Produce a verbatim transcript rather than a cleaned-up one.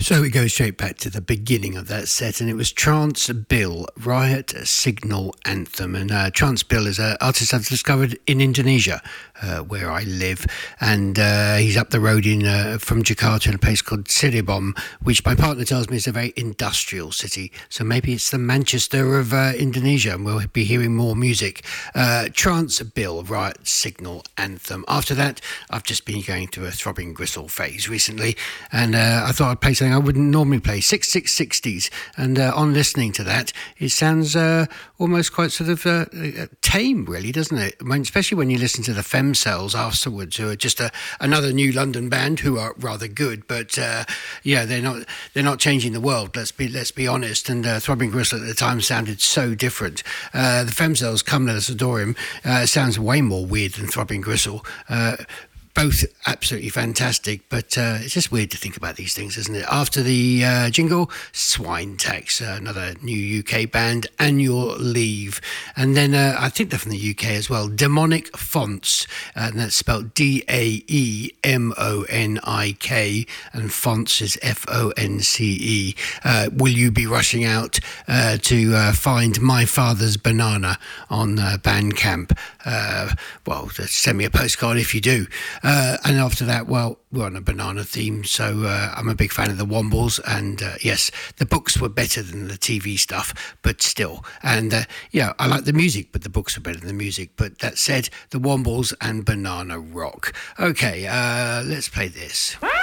So we go straight back to the beginning of that set, and it was Trance Bill, Riot Signal Anthem. And uh, Trance Bill is an artist I've discovered in Indonesia, uh, where I live. And uh, he's up the road in uh, from Jakarta in a place called Cirebon, which my partner tells me is a very industrial city. So maybe it's the Manchester of uh, Indonesia, and we'll be hearing more music. Uh, Trance Bill, Riot Signal Anthem. After that, I've just been going through a Throbbing Gristle phase recently, and uh, I thought I'd play something I wouldn't normally play, sixty-six sixties, and uh, on listening to that, it sounds uh, almost quite sort of uh, tame, really, doesn't it? I mean, especially when you listen to the Femcells afterwards, who are just a, another new London band who are rather good, but uh, yeah, they're not they're not changing the world. Let's be let's be honest. And uh, Throbbing Gristle at the time sounded so different. Uh, the Femcells, Come Let Us Adore Him, uh, sounds way more weird than Throbbing Gristle. Uh, Both absolutely fantastic, but uh, it's just weird to think about these things, isn't it? After the uh, jingle, Swine Tax, uh, another new U K band, Annual Leave. And then uh, I think they're from the U K as well, Demonic Fonts, uh, and that's spelled D A E M O N I K, and Fonts is F O N C E. Uh, will you be rushing out uh, to uh, find My Father's Banana on uh, Bandcamp? Uh, well, send me a postcard if you do. Uh, and after that, well, we're on a banana theme, so uh, I'm a big fan of the Wombles, and uh, yes, the books were better than the T V stuff, but still. And uh, yeah, I like the music, but the books were better than the music. But that said, the Wombles and Banana rock. Okay, uh, let's play this.